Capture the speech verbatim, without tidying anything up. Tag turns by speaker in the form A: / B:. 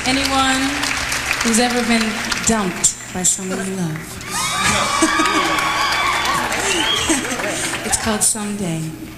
A: anyone who's ever been dumped by someone you love. It's called Someday.